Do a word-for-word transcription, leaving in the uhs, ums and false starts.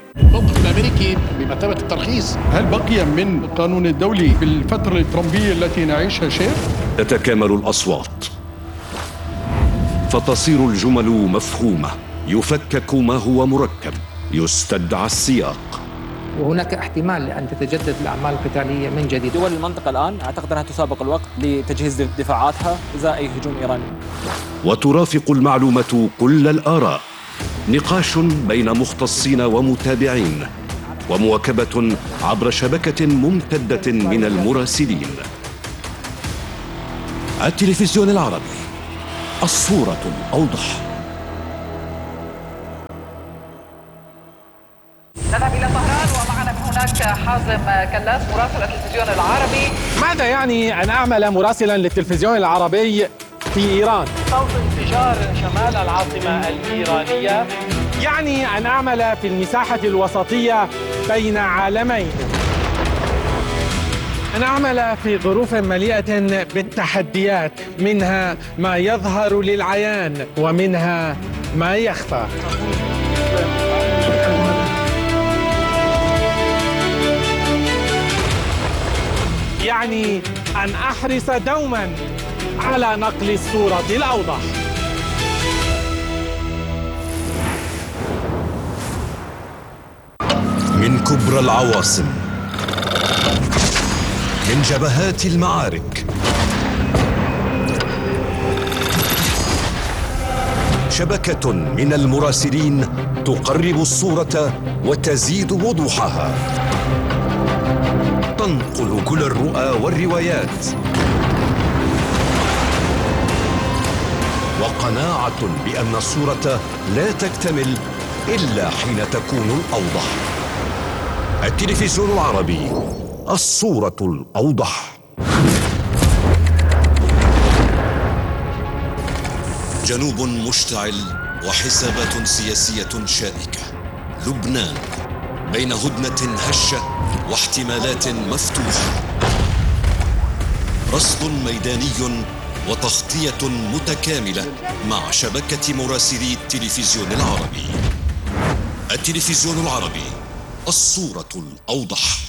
الموقف الامريكي بمثابه الترخيص. هل بقي من القانون الدولي في الفتره الترامبيه التي نعيشها شيء؟ تتكامل الاصوات فتصير الجمل مفهومه، يفكك ما هو مركب، يستدعى السياق. وهناك احتمال لأن تتجدد الأعمال القتالية من جديد. دول المنطقة الآن أعتقد أنها تسابق الوقت لتجهيز دفاعاتها إزاء أي هجوم إيراني. وترافق المعلومة كل الآراء، نقاش بين مختصين ومتابعين، ومواكبة عبر شبكة ممتدة من المراسلين. التلفزيون العربي، الصورة الأوضح. نذهب إلى طهران ومعنا هناك حازم كلاس مراسل التلفزيون العربي. ماذا يعني أن أعمل مراسلا للتلفزيون العربي في إيران؟ صوت انفجار شمال العاصمة الإيرانية. يعني أن أعمل في المساحة الوسطية بين عالمين، أن أعمل في ظروف مليئة بالتحديات، منها ما يظهر للعيان ومنها ما يخفى. يعني أن أحرص دوما على نقل الصورة الأوضح. من كبرى العواصم، من جبهات المعارك، شبكة من المراسلين تقرب الصورة وتزيد وضوحها، تنقل كل الرؤى والروايات، وقناعة بأن الصورة لا تكتمل إلا حين تكون الأوضح. التلفزيون العربي، الصورة الأوضح. جنوب مشتعل وحسابات سياسية شائكة. لبنان بين هدنة هشة واحتمالات مفتوحة. رصد ميداني وتغطية متكاملة مع شبكة مراسلي التلفزيون العربي. التلفزيون العربي، الصورة الأوضح.